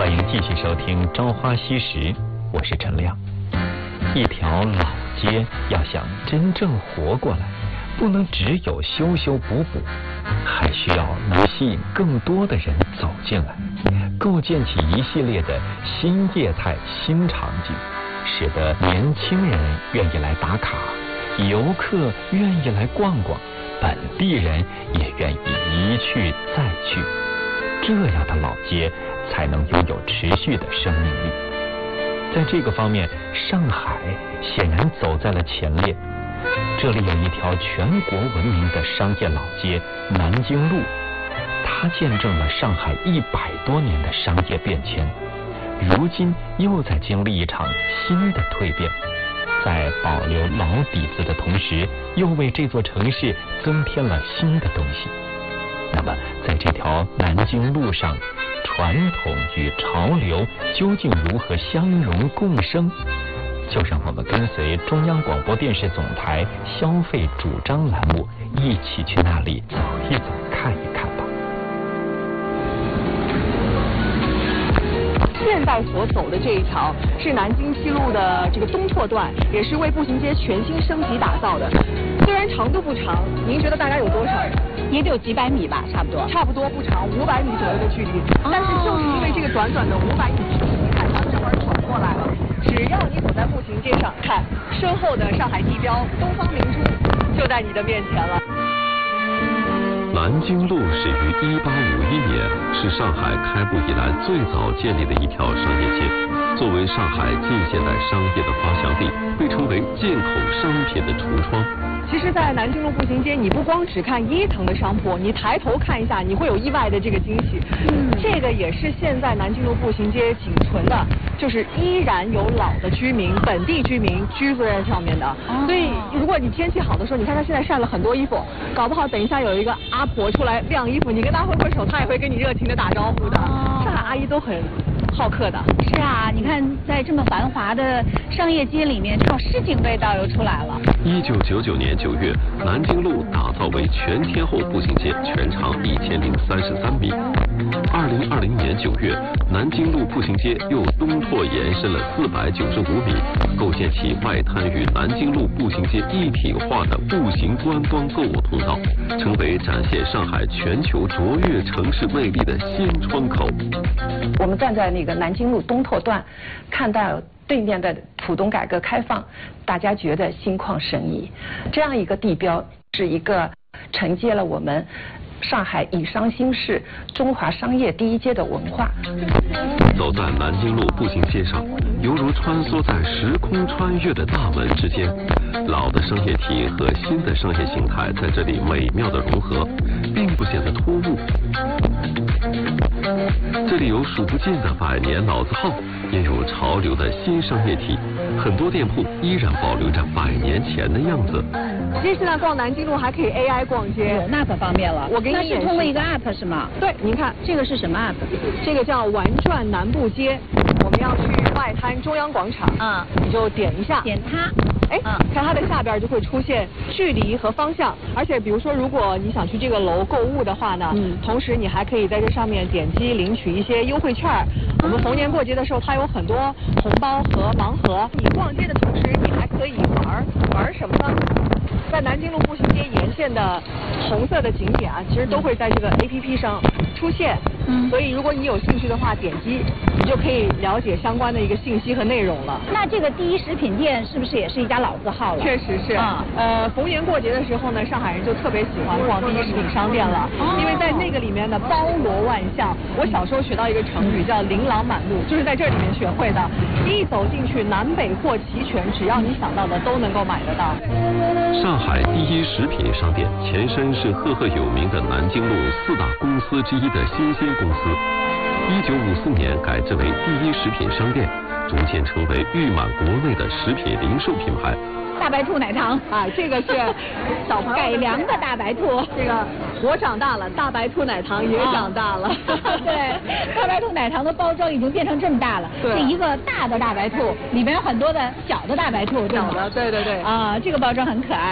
欢迎继续收听《朝花夕拾》，我是陈亮。一条老街要想真正活过来，不能只有修修补补，还需要能吸引更多的人走进来，构建起一系列的新业态、新场景，使得年轻人愿意来打卡，游客愿意来逛逛，本地人也愿意一去再去。这样的老街才能拥有持续的生命力。在这个方面，上海显然走在了前列。这里有一条全国闻名的商业老街南京路，它见证了上海100多年的商业变迁，如今又在经历一场新的蜕变，在保留老底子的同时，又为这座城市增添了新的东西。那么在这条南京路上，传统与潮流究竟如何相融共生？就让我们跟随中央广播电视总台消费主张栏目，一起去那里走一走、看一看吧。 现在所走的这一条是南京西路的这个东拓段，也是为步行街全新升级打造的。虽然长度不长，您觉得大概有多少？ 也得有几百米吧，差不多。 差不多不长，500米左右的距离。但是就是因为这个短短的500米距离，你看咱们这会儿走过来了。只要你走在步行街上，看身后的上海地标东方明珠就在你的面前了。 南京路始于1851年，是上海开埠以来最早建立的一条商业街。作为上海近现代商业的发祥地，被称为进口商品的橱窗。 其实，在南京路步行街，你不光只看1层的商铺，你抬头看一下，你会有意外的这个惊喜。这个也是现在南京路步行街仅存的，就是依然有老的居民、本地居民居住在上面的。所以，如果你天气好的时候，你看他现在晒了很多衣服，搞不好等一下有一个阿婆出来晾衣服，你跟他挥挥手，他也会跟你热情的打招呼的。上海阿姨都很好客的。 是啊，你看在这么繁华的商业街里面，这种市井味道又出来了。 1999年9月，南京路打造为全天候步行街，全长1033米。2020年9月，南京路步行街又东拓延伸了495米，构建起外滩与南京路步行街一体化的步行观光购物通道，成为展现上海全球卓越城市魅力的新窗口。 我们站在那个南京路东拓段，看到对面的浦东改革开放，大家觉得心旷神怡。这样一个地标是一个承接了我们上海以商兴市、中华商业第一街的文化。 走在南京路步行街上，犹如穿梭在时空穿越的大门之间，老的商业体和新的商业形态在这里美妙的融合，并不显得突兀。这里有数不尽的百年老字号，也有潮流的新商业体，很多店铺依然保留着100年前的样子。 接下来逛南京路还可以 AI 逛街， 那可方便了。 我给你那是通过一个 app 是吗？ 对，您看这个是什么 app？ 这个叫玩转南部街。我们要去外滩中央广场，你就点一下， 点它， 看它的下边就会出现距离和方向。而且比如说，如果你想去这个楼购物的话呢，同时你还可以在这上面点击领取一些优惠券。我们逢年过节的时候，它有很多红包和盲盒。你逛街的同时，你还可以玩什么呢？在南京路步行街沿线的红色的景点啊，其实都会在这个 APP 上出现。所以如果你有兴趣的话，点击你就可以了解相关的一个信息和内容了。 那这个第一食品店是不是也是一家老字号了？ 确实是。逢年过节的时候呢，上海人就特别喜欢逛第一食品商店了，因为在那个里面呢包罗万象。我小时候学到一个成语叫琳琅满目，就是在这里面学会的。一走进去，南北货齐全，只要你想到的都能够买得到。 上海第一食品商店前身是赫赫有名的南京路4大公司之一的新兴公司，1954年改制为第一食品商店，逐渐成为誉满国内的食品零售品牌。 大白兔奶糖啊，这个是小朋友改良的大白兔。 这个我长大了，大白兔奶糖也长大了。 对，大白兔奶糖的包装已经变成这么大了。 对， 是一个大的大白兔，里面有很多的小的大白兔，对吗？ 小的，对对对。 啊，这个包装很可爱。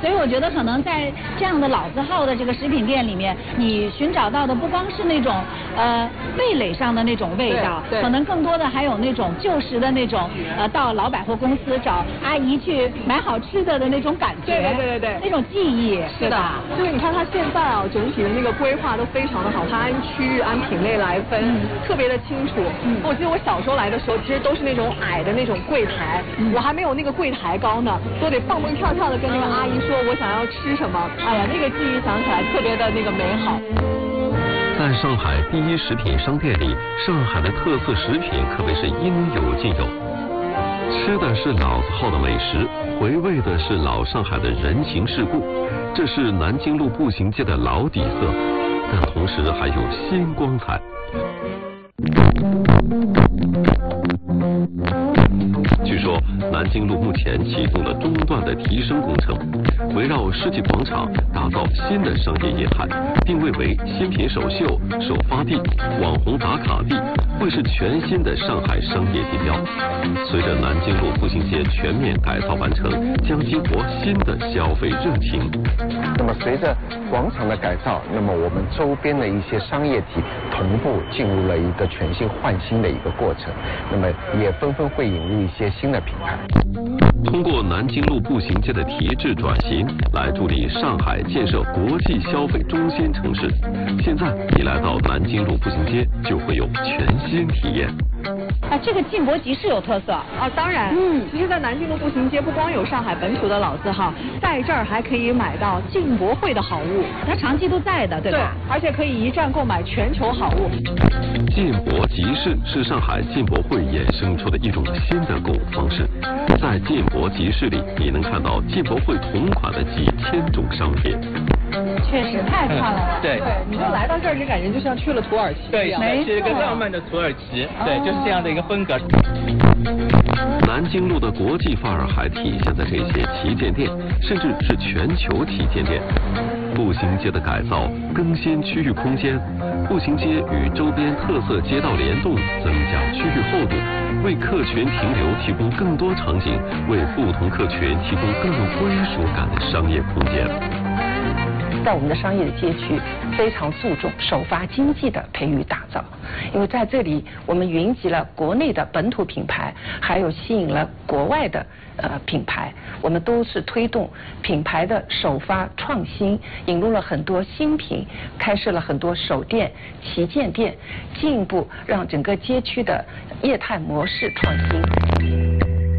所以我觉得可能在这样的老字号的这个食品店里面，你寻找到的不光是那种味蕾上的那种味道，可能更多的还有那种旧时的那种到老百货公司找阿姨去买好吃的那种感觉，对，那种记忆， 是的。就是你看它现在啊，整体的那个规划都非常的好，它按区域按品类来分，特别的清楚。我记得我小时候来的时候，其实都是那种矮的那种柜台，我还没有那个柜台高呢，都得蹦蹦跳跳的跟那个阿姨说我想要吃什么。哎呀，那个记忆想起来特别的那个美好。 在上海第一食品商店里，上海的特色食品可谓是应有尽有。吃的是老字号的美食，回味的是老上海的人情世故，这是南京路步行街的老底色，但同时还有新光彩。据说南京路目前启动了中段的提升工程，围绕世纪广场打造新的商业业态，定位为新品首秀、首发地、网红打卡地，会是全新的上海商业地标。随着南京路步行街全面改造完成，将激活新的消费热情。 那么随着广场的改造，那么我们周边的一些商业体同步进入了一个全新换新的一个过程，那么也纷纷会引入一些新的品牌。 通过南京路步行街的提质转型，来助力上海建设国际消费中心城市。现在你来到南京路步行街，就会有全新体验。 这个进博集市有特色啊，当然，其实，在南京路步行街不光有上海本土的老字号，在这儿还可以买到进博会的好物， 它长期都在的，对吧？ 而且可以一站购买全球好物。 进博集市是上海进博会衍生出的一种新的购物方式，在进博集市里，你能看到进博会同款的几千种商品。 确实太漂亮了。 对， 你就来到这儿，就感觉就像去了土耳其一样。 对，是一个浪漫的土耳其。对，就是这样的一个风格。 南京路的国际范儿还体现在这些旗舰店，甚至是全球旗舰店。步行街的改造，更新区域空间，步行街与周边特色街道联动，增加区域厚度，为客群停留提供更多场景，为不同客群提供更有归属感的商业空间。 在我们的商业的街区，非常注重首发经济的培育打造，因为在这里我们云集了国内的本土品牌，还有吸引了国外的品牌，我们都是推动品牌的首发创新，引入了很多新品，开设了很多首店、旗舰店，进一步让整个街区的业态模式创新。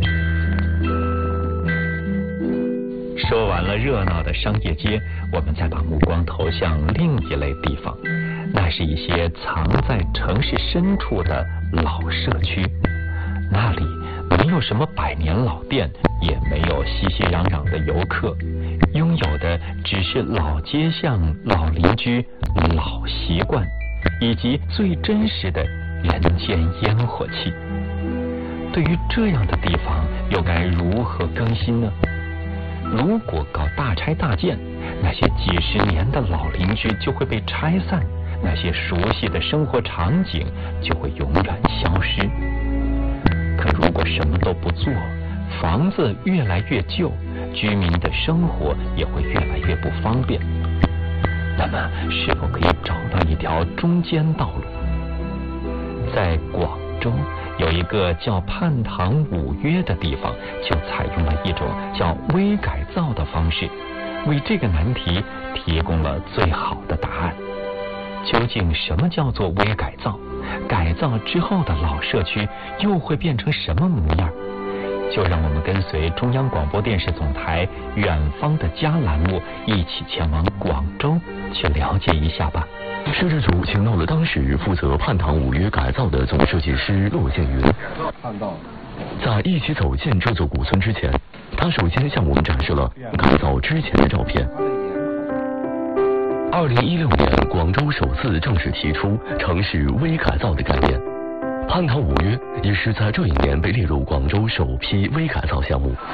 说完了热闹的商业街，我们再把目光投向另一类地方，那是一些藏在城市深处的老社区。那里没有什么百年老店，也没有熙熙攘攘的游客，拥有的只是老街巷、老邻居、老习惯，以及最真实的人间烟火气。对于这样的地方，又该如何更新呢？如果搞大拆大建，那些几十年的老邻居就会被拆散，那些熟悉的生活场景就会永远消失。可如果什么都不做，房子越来越旧，居民的生活也会越来越不方便。那么，是否可以找到一条中间道路？在广州有一个叫泮塘五约的地方，就采用了一种叫微改造的方式，为这个难题提供了最好的答案。究竟什么叫做微改造？改造之后的老社区又会变成什么模样？就让我们跟随中央广播电视总台远方的家栏目一起前往广州去了解一下吧。 摄制组请到了当时负责泮塘五约改造的总设计师骆建云。在一起走进这座古村之前，他首先向我们展示了改造之前的照片。2016年，广州首次正式提出城市微改造的概念。泮塘五约也是在这一年被列入广州首批微改造项目。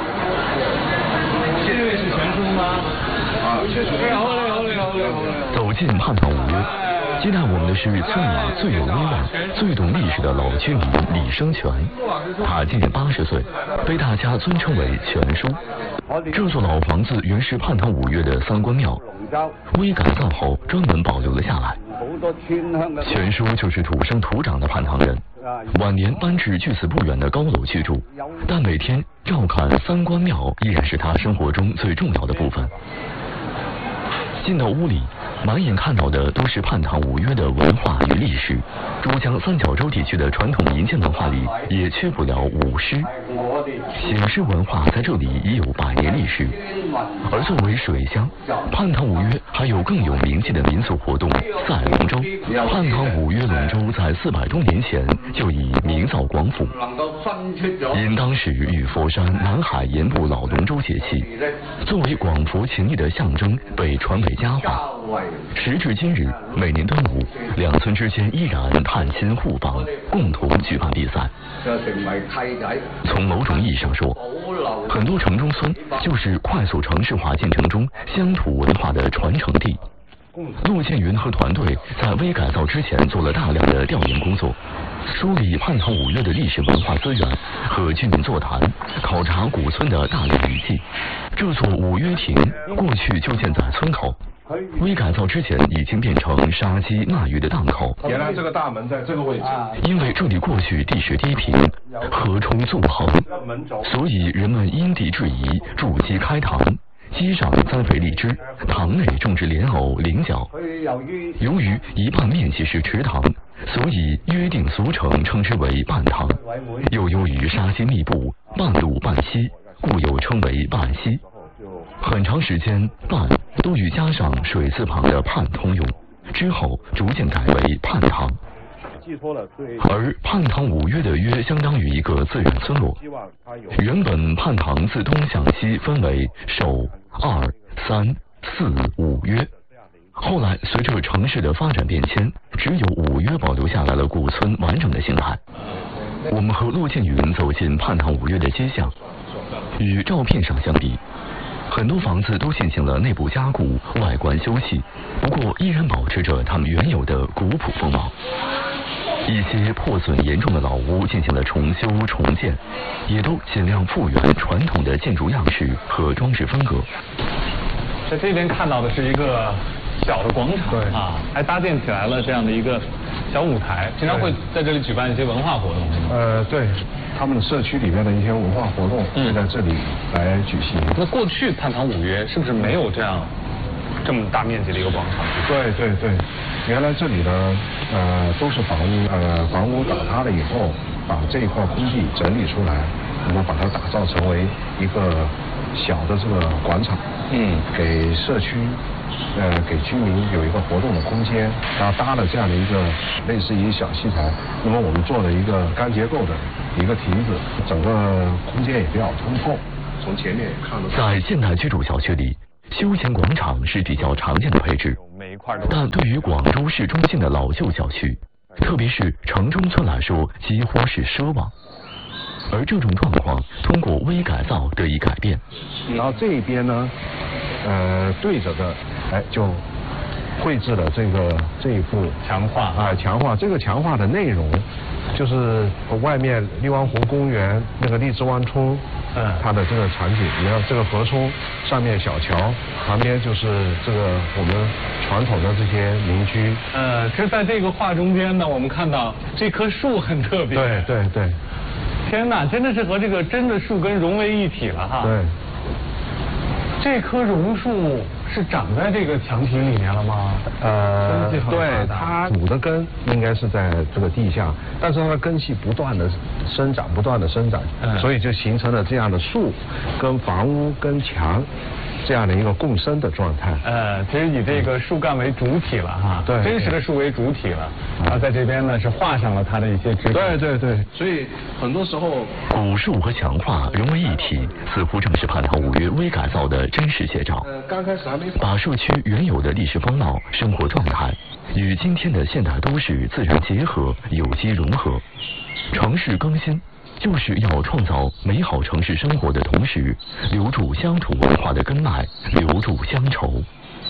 这位是全冲吗？ 走进泮塘五约，接待我们的是村里最有威望、最懂历史的老居民李生全。他今年80岁，被大家尊称为全叔。 这座老房子原是泮塘五岳的三官庙，微改造后专门保留了下来。全叔就是土生土长的泮塘人，晚年搬至距此不远的高楼居住，但每天照看三官庙依然是他生活中最重要的部分。进到屋里，满眼看到的都是泮塘五岳的文化与历史。珠江三角洲地区的传统民间文化里也缺不了舞狮。写诗文化在这里已有100年历史。而作为水乡，泮塘五岳还有更有名气的民俗活动赛龙舟。泮塘五岳龙舟在400多年前就已名噪广府，因当时与佛山、南海沿部老龙舟节气，作为广佛情谊的象征，被传为佳话。时至今日，每年端午，两村之间依然探亲互访，共同举办比赛。从某种意义上说，很多城中村就是快速城市化进程中乡土文化的传承地。陆建云和团队在微改造之前做了大量的调研工作，梳理泮塘五岳的历史文化资源，和居民座谈，考察古村的大量遗迹。这座五岳亭过去就建在村口，微改造之前已经变成杀鸡纳鱼的档口。 原来这个大门在这个位置， 因为这里过去地势低平，河冲纵横，所以人们因地制宜筑基开塘。基上栽培荔枝，塘内种植莲藕、菱角。由于一半面积是池塘，所以约定俗成称之为半塘。又由于沙溪密布，半路半溪，故又称为半溪。很长时间，半都与加上水字旁的泮通用，之后逐渐改为泮塘。而泮塘五岳的岳相当于一个自然村落。原本泮塘自东向西分为首、二、三、四、五岳，后来随着城市的发展变迁，只有五岳保留下来了古村完整的形态。我们和陆建云走进泮塘五岳的街巷，与照片上相比，很多房子都进行了内部加固，外观修葺，不过依然保持着它们原有的古朴风貌。一些破损严重的老屋进行了重修重建，也都尽量复原传统的建筑样式和装饰风格。 在这边看到的是一个小的广场，对啊，还搭建起来了这样的一个小舞台，经常会在这里举办一些文化活动。 对，他们的社区里面的一些文化活动会在这里来举行。 那过去泮塘五岳是不是没有这么大面积的一个广场？ 对，原来这里呢，都是房屋，房屋倒塌了以后，把这一块空地整理出来，那么把它打造成为一个小的这个广场，给社区，给居民有一个活动的空间，然后搭了这样的一个类似于小戏台，那么我们做了一个钢结构的一个亭子，整个空间也比较通透，从前面也看得到。 在现代居住小区里，休闲广场是比较常见的配置，但对于广州市中心的老旧小区，特别是城中村来说，几乎是奢望。而这种状况通过微改造得以改变。 然后这一边呢，对着的，就绘制了这一幅强化这个强化的内容，就是外面荔湾湖公园那个荔枝湾冲，它的这个场景，你看这个河冲上面小桥，旁边就是这个我们传统的这些民居。 其实在这个画中间呢，我们看到这棵树很特别。 对。 天哪，真的是和这个真的树根融为一体了哈。 对。 这棵榕树是长在这个墙体里面了吗？ 对，它主的根应该是在这个地下，但是它的根系不断的生长，所以就形成了这样的树跟房屋跟墙这样的一个共生的状态。 其实以这个树干为主体了哈，对，真实的树为主体了，然后在这边呢是画上了它的一些枝干。 对，所以很多时候古树和墙画融为一体，似乎正是泮塘五岳微改造的真实写照。 刚开始还没把社区原有的历史风貌、生活状态与今天的现代都市自然结合，有机融合。城市更新就是要创造美好城市生活的同时，留住乡土文化的根脉，留住乡愁。